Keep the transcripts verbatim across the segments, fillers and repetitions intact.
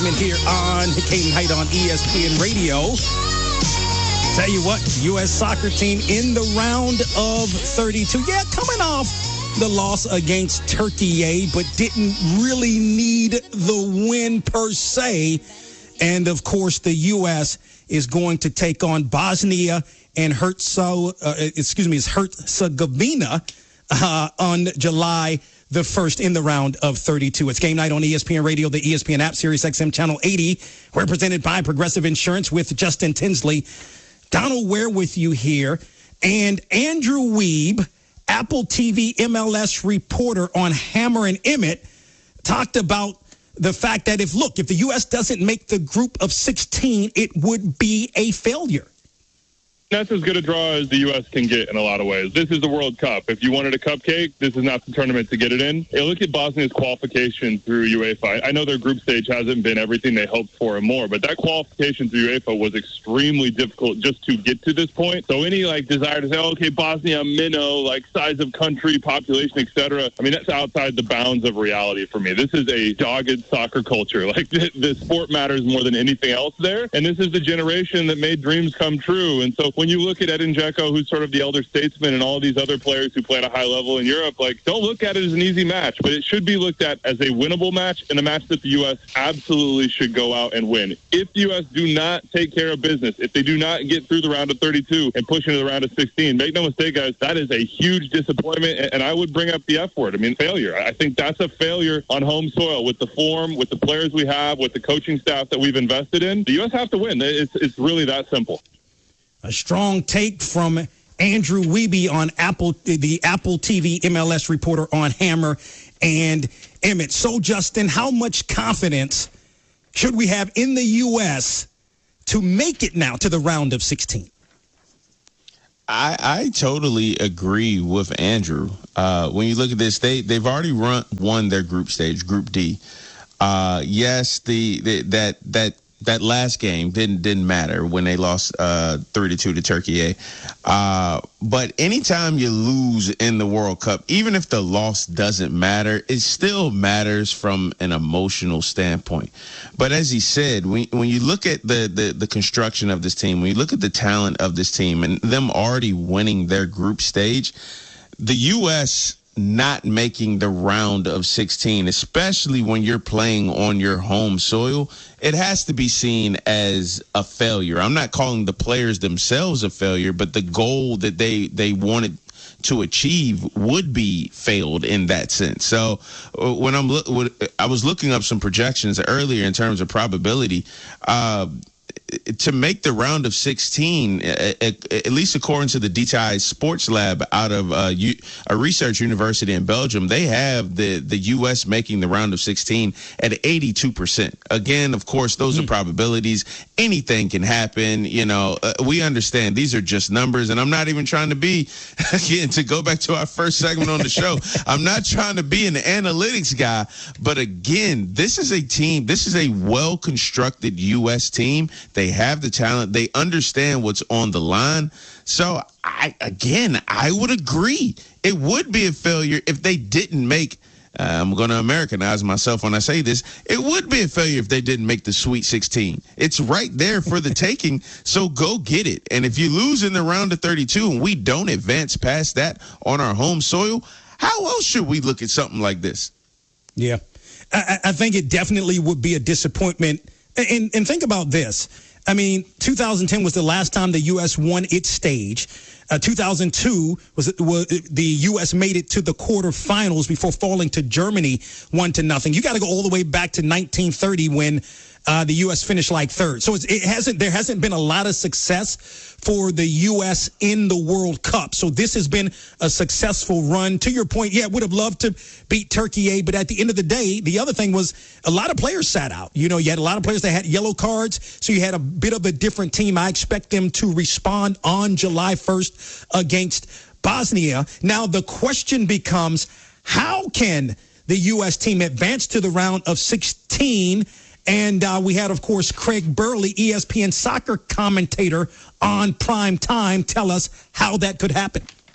Basement here on Caden Height on E S P N Radio. Tell you what, U S soccer team in the round of thirty-two. Yeah, coming off the loss against Turkey, but didn't really need the win per se. And, of course, the U S is going to take on Bosnia and Herzegovina, uh, excuse me, it's Herzegovina uh, on July the first in the round of thirty-two. It's game night on E S P N Radio, the E S P N app, Sirius X M Channel eighty. We're presented by Progressive Insurance with Justin Tinsley. Donald Ware with you here. And Andrew Wiebe, Apple T V M L S reporter on Hammer and Emmett, talked about the fact that if, look, if the U S doesn't make the group of sixteen, it would be a failure. That's as good a draw as the U S can get in a lot of ways. This is the World Cup. If you wanted a cupcake, this is not the tournament to get it in. Hey, look at Bosnia's qualification through UEFA. I know their group stage hasn't been everything they hoped for and more, but that qualification through UEFA was extremely difficult just to get to this point. So any like desire to say, oh, okay, Bosnia, minnow, like size of country, population, et cetera, I mean, that's outside the bounds of reality for me. This is a dogged soccer culture. Like the, the sport matters more than anything else there. And this is the generation that made dreams come true. And so when you look at Edin Dzeko, who's sort of the elder statesman, and all these other players who play at a high level in Europe, like, don't look at it as an easy match, but it should be looked at as a winnable match and a match that the U S absolutely should go out and win. If the U S do not take care of business, if they do not get through the round of thirty-two and push into the round of sixteen, make no mistake, guys, that is a huge disappointment, and I would bring up the F word. I mean, failure. I think that's a failure on home soil with the form, with the players we have, with the coaching staff that we've invested in. The U S have to win. It's, it's really that simple. A strong take from Andrew Wiebe on Apple, the Apple T V M L S reporter on Hammer and Emmett. So, Justin, how much confidence should we have in the U S to make it now to the round of sixteen? I, I totally agree with Andrew. Uh, when you look at this, they, they've already run, won their group stage, Group D. Uh, yes, the, the that that. That last game didn't didn't matter when they lost uh, three to two to Turkey. Uh, but anytime you lose in the World Cup, even if the loss doesn't matter, it still matters from an emotional standpoint. But as he said, when, when you look at the, the, the construction of this team, when you look at the talent of this team and them already winning their group stage, the U S not making the round of sixteen, especially when you're playing on your home soil, it has to be seen as a failure. I'm not calling the players themselves a failure, but the goal that they, they wanted to achieve would be failed in that sense. So uh, when I'm lo- I was looking up some projections earlier in terms of probability, uh, to make the round of sixteen, at, at least according to the D T I Sports Lab out of uh, U, a research university in Belgium, they have the, the U S making the round of sixteen at eighty-two percent. Again, of course, those mm-hmm. are probabilities. Anything can happen. You know, uh, we understand these are just numbers, and I'm not even trying to be, again, to go back to our first segment on the show, I'm not trying to be an analytics guy, but again, this is a team, this is a well-constructed U S team. They have the talent. They understand what's on the line. So, I again, I would agree. It would be a failure if they didn't make, uh, I'm going to Americanize myself when I say this, it would be a failure if they didn't make the Sweet sixteen. It's right there for the taking, so go get it. And if you lose in the round of thirty-two and we don't advance past that on our home soil, how else should we look at something like this? Yeah, I, I think it definitely would be a disappointment. And, and think about this. I mean, two thousand ten was the last time the U S won its stage. Uh, two thousand two was, was the U S made it to the quarterfinals before falling to Germany one to nothing. You got to go all the way back to nineteen thirty when uh, the U S finished like third. So it's, it hasn't there hasn't been a lot of success for the U S in the World Cup. So this has been a successful run. To your point, yeah, would have loved to beat Turkey, but at the end of the day, the other thing was a lot of players sat out. You know, you had a lot of players that had yellow cards, so you had a bit of a different team. I expect them to respond on July first against Bosnia. Now, the question becomes, how can the U S team advance to the round of sixteen? And uh, we had, of course, Craig Burley, E S P N soccer commentator on Prime Time, tell us how that could happen.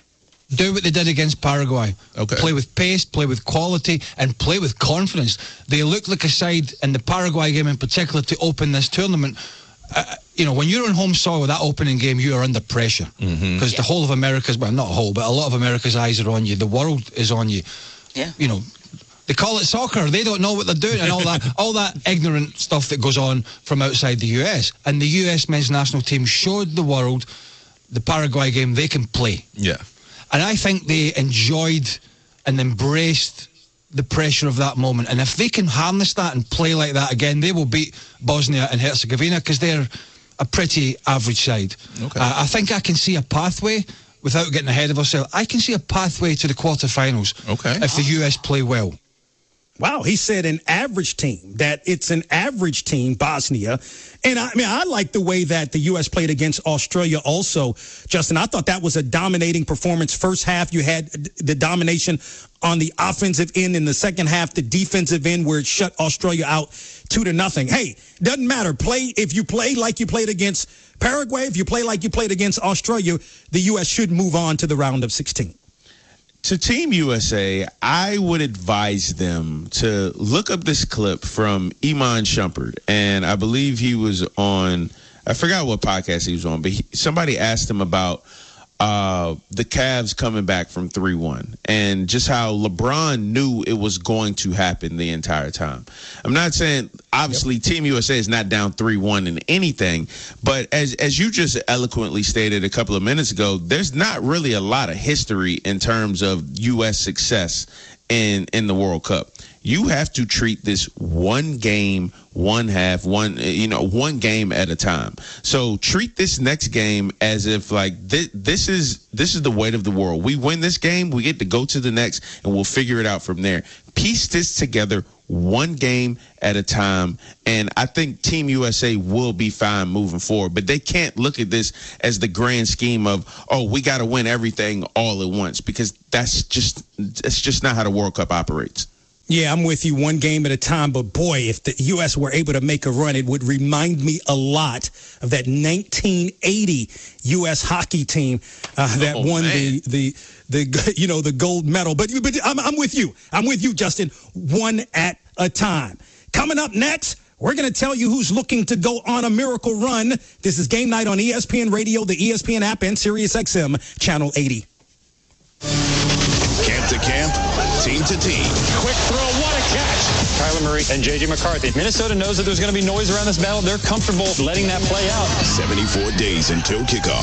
Do what they did against Paraguay. Okay. Play with pace, play with quality, and play with confidence. They look like a side in the Paraguay game in particular to open this tournament. Uh, you know, when you're on home soil with that opening game, you are under pressure. Because Mm-hmm. yeah. the whole of America's, well, not whole, but a lot of America's eyes are on you. The world is on you. Yeah. You know, they call it soccer. They don't know what they're doing and all that all that ignorant stuff that goes on from outside the U S. And the U S men's national team showed the world the Paraguay game they can play. Yeah. And I think they enjoyed and embraced the pressure of that moment. And if they can harness that and play like that again, they will beat Bosnia and Herzegovina because they're a pretty average side. Okay. Uh, I think I can see a pathway, without getting ahead of ourselves, I can see a pathway to the quarterfinals Okay. if the U S play well. Wow, he said an average team, that it's an average team, Bosnia. And I, I mean, I like the way that the U S played against Australia also, Justin. I thought that was a dominating performance. First half, you had the domination on the offensive end. In the second half, the defensive end where it shut Australia out two to nothing. Hey, doesn't matter. Play if you play like you played against Paraguay, if you play like you played against Australia, the U S should move on to the round of sixteen. To Team U S A, I would advise them to look up this clip from Iman Shumpert. And I believe he was on, I forgot what podcast he was on, but he, somebody asked him about uh, the Cavs coming back from three one and just how LeBron knew it was going to happen the entire time. I'm not saying, obviously, yep. Team U S A is not down three one in anything, but as as you just eloquently stated a couple of minutes ago, there's not really a lot of history in terms of U S success in in the World Cup. You have to treat this one game, one half, one, you know, one game at a time. So treat this next game as if like this, this is this is the weight of the world. We win this game, we get to go to the next, and we'll figure it out from there. Piece this together one game at a time, and I think Team U S A will be fine moving forward. But they can't look at this as the grand scheme of, oh, we got to win everything all at once, because that's just that's just not how the World Cup operates. Yeah, I'm with you, one game at a time. But, boy, if the U S were able to make a run, it would remind me a lot of that nineteen eighty U S hockey team uh, that oh, won the, the, the, you know, the gold medal. But, but I'm, I'm with you. I'm with you, Justin, one at a time. Coming up next, we're going to tell you who's looking to go on a miracle run. This is Game Night on E S P N Radio, the E S P N app, and Sirius X M, Channel eighty. Camp to camp, team to team. Quick throw, what a catch. Kyler Murray and J J McCarthy. Minnesota knows that there's going to be noise around this battle. They're comfortable letting that play out. seventy-four days until kickoff.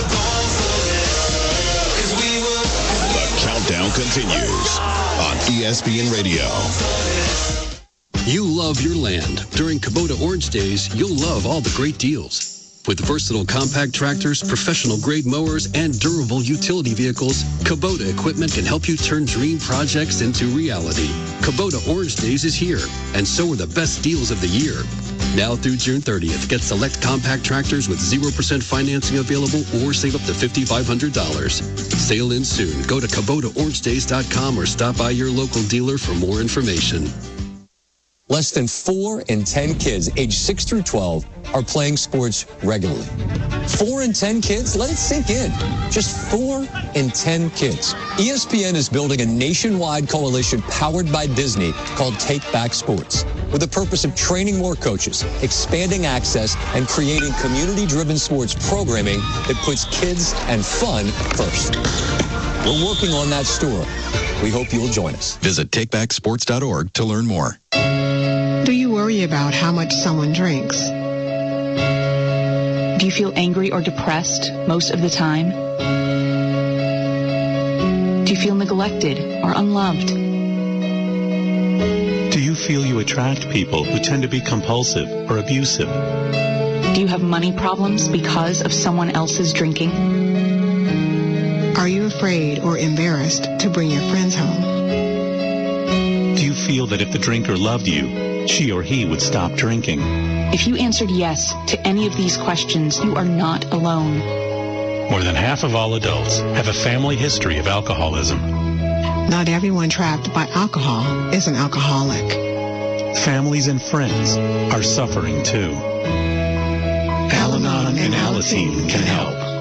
The countdown continues on E S P N Radio. You love your land. During Kubota Orange Days, you'll love all the great deals. With versatile compact tractors, professional-grade mowers, and durable utility vehicles, Kubota equipment can help you turn dream projects into reality. Kubota Orange Days is here, and so are the best deals of the year. Now through June thirtieth, get select compact tractors with zero percent financing available or save up to five thousand five hundred dollars. Sale ends soon. Go to Kubota Orange Days dot com or stop by your local dealer for more information. Less than four in ten kids aged six through twelve are playing sports regularly. Four in ten kids? Let it sink in. Just four in ten kids. E S P N is building a nationwide coalition powered by Disney called Take Back Sports, with the purpose of training more coaches, expanding access, and creating community-driven sports programming that puts kids and fun first. We're working on that story. We hope you'll join us. Visit take back sports dot org to learn more. Do you worry about how much someone drinks? Do you feel angry or depressed most of the time? Do you feel neglected or unloved? Do you feel you attract people who tend to be compulsive or abusive? Do you have money problems because of someone else's drinking? Are you afraid or embarrassed to bring your friends home? Do you feel that if the drinker loved you, she or he would stop drinking? If you answered yes to any of these questions, you are not alone. More than half of all adults have a family history of alcoholism. Not everyone trapped by alcohol is an alcoholic. Families and friends are suffering too. Al-Anon and Alateen can help.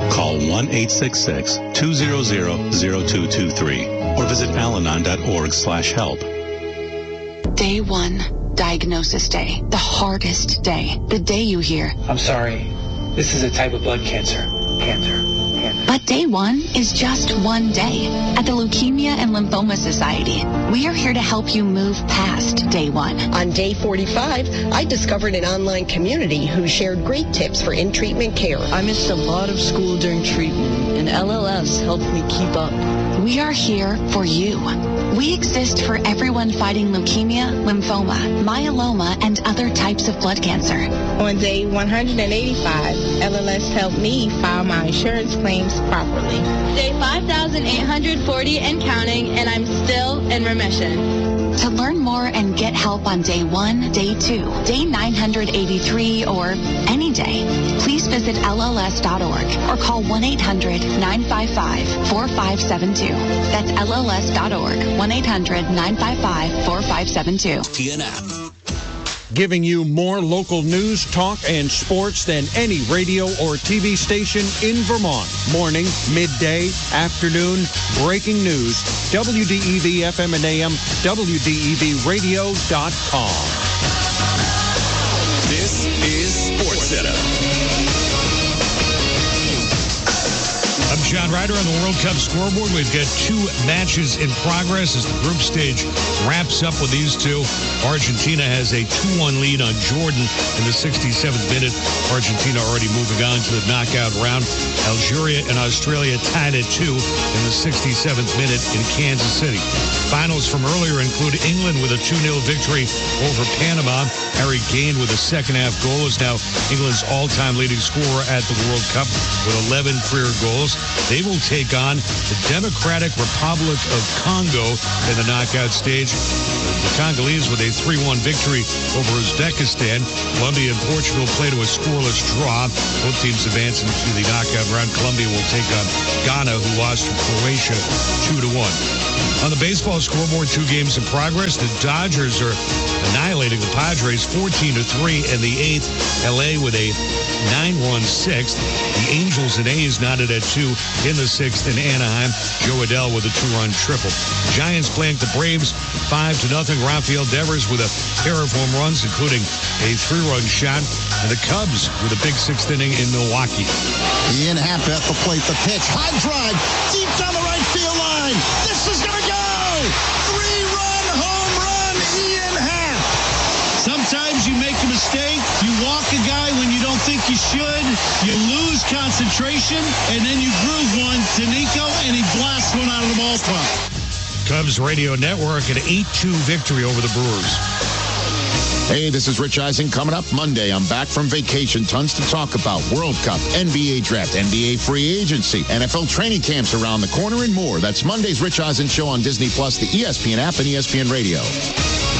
Call one eight six six, two zero zero, zero two two three or visit Al-Anon dot org slash help. Day one, diagnosis day. The hardest day. The day you hear, I'm sorry, this is a type of blood cancer. Cancer. But day one is just one day. At the Leukemia and Lymphoma Society, we are here to help you move past day one. On day forty-five, I discovered an online community who shared great tips for in-treatment care. I missed a lot of school during treatment, and L L S helped me keep up. We are here for you. We exist for everyone fighting leukemia, lymphoma, myeloma, and other types of blood cancer. On day one hundred eighty-five, L L S helped me file my insurance claims properly. Day five thousand eight hundred forty and counting, and I'm still in remission. To learn more and get help on day one, day two, day nine hundred eighty-three, or any day, please visit L L S dot org or call one eight hundred nine five five four five seven two. That's L L S dot org, one eight hundred nine five five four five seven two. T N app. Giving you more local news, talk, and sports than any radio or T V station in Vermont. Morning, midday, afternoon, breaking news. W D E V F M and A M, W D E V radio dot com. This is SportsCenter. I'm John Ryder on the World Cup scoreboard. We've got two matches in progress as the group stage wraps up with these two. Argentina has a two one lead on Jordan in the sixty-seventh minute. Argentina already moving on to the knockout round. Algeria and Australia tied at two in the sixty-seventh minute in Kansas City. Finals from earlier include England with a two nil victory over Panama. Harry Kane with a second-half goal is now England's all-time leading scorer at the World Cup with eleven career goals. They will take on the Democratic Republic of Congo in the knockout stage. The Congolese with a three one victory over Uzbekistan. Colombia and Portugal play to a scoreless draw. Both teams advance into the knockout round. Colombia will take on Ghana, who lost to Croatia two to one. On the baseball scoreboard, two games in progress. The Dodgers are annihilating the Padres fourteen to three in the eighth. L A with a nine one sixth. The Angels and A's knotted at two in the sixth in Anaheim. Joe Adell with a two-run triple. Giants playing the Braves five to nothing. Rafael Devers with a pair of home runs, including a three-run shot. And the Cubs with a big sixth inning in Milwaukee. Ian Happ at the plate. The pitch. High drive. Deep down the right field line. This is going to go. Three-run home run. Ian Happ. Sometimes you make a mistake. You walk a guy when you don't think you should. You lose concentration, and then you groove one to Nico, and he blasts one out of the ballpark. Cubs Radio Network, an eight two victory over the Brewers. Hey, this is Rich Eisen. Coming up Monday, I'm back from vacation. Tons to talk about. World Cup, N B A Draft, N B A Free Agency, N F L training camps around the corner, and more. That's Monday's Rich Eisen Show on Disney Plus, the E S P N app, and E S P N Radio.